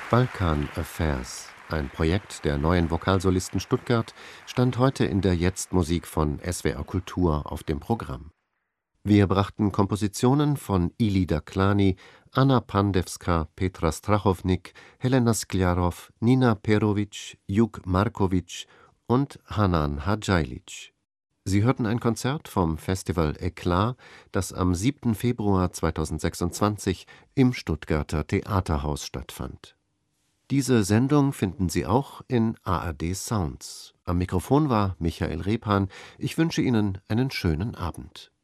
Balkan Affairs, ein Projekt der Neuen Vokalsolisten Stuttgart, stand heute in der Jetzt-Musik von SWR Kultur auf dem Programm. Wir brachten Kompositionen von Ili Daklani, Anna Pandewska, Petra Strachownik, Helena Skляrow, Nina Perovic, Juk Markovic und Hanan Hadžajlić. Sie hörten ein Konzert vom Festival Eklat, das am 7. Februar 2026 im Stuttgarter Theaterhaus stattfand. Diese Sendung finden Sie auch in ARD Sounds. Am Mikrofon war Michael Rebhan. Ich wünsche Ihnen einen schönen Abend.